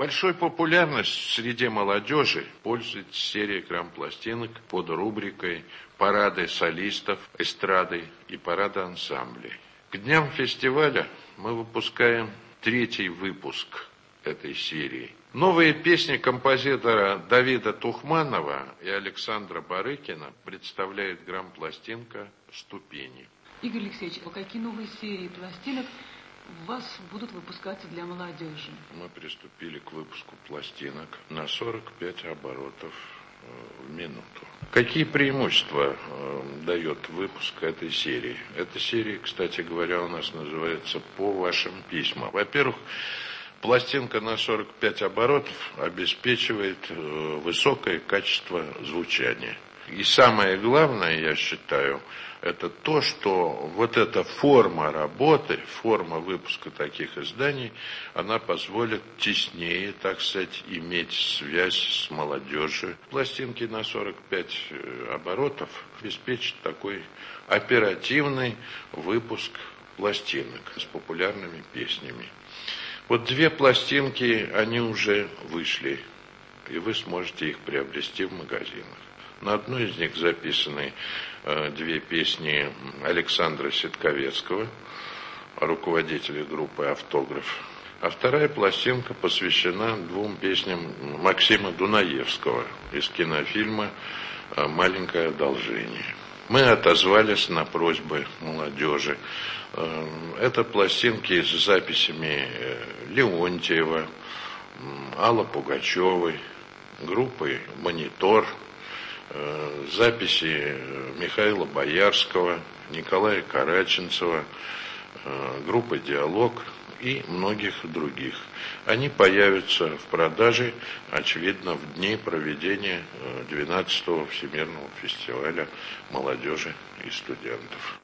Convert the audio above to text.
Большой популярностью среди молодежи пользуется серия грамм-пластинок под рубрикой «Парады солистов, эстрады и парады ансамблей». К дням фестиваля мы выпускаем 3-й выпуск этой серии. Новые песни композитора Давида Тухманова и Александра Барыкина представляет грамм-пластинка «Ступени». Игорь Алексеевич, а какие новые серии пластинок у вас будут выпускаться для молодежи? Мы приступили к выпуску пластинок на 45 оборотов в минуту. Какие преимущества дает выпуск этой серии? Эта серия, кстати говоря, у нас называется «По вашим письмам». Во-первых, пластинка на 45 оборотов обеспечивает высокое качество звучания. И самое главное, я считаю, это то, что вот эта форма работы, форма выпуска таких изданий, она позволит теснее, так сказать, иметь связь с молодежью. Пластинки на 45 оборотов обеспечат такой оперативный выпуск пластинок с популярными песнями. Вот 2 пластинки, они уже вышли, и вы сможете их приобрести в магазинах. На одной из них записаны 2 песни Александра Ситковецкого, руководителя группы «Автограф». А 2-я пластинка посвящена 2 песням Максима Дунаевского из кинофильма «Маленькое одолжение». Мы отозвались на просьбы молодежи. Это пластинки с записями Леонтьева, Аллы Пугачевой, группы «Монитор», записи Михаила Боярского, Николая Караченцева, группы «Диалог» и многих других. Они появятся в продаже, очевидно, в дни проведения 12-го Всемирного фестиваля молодежи и студентов.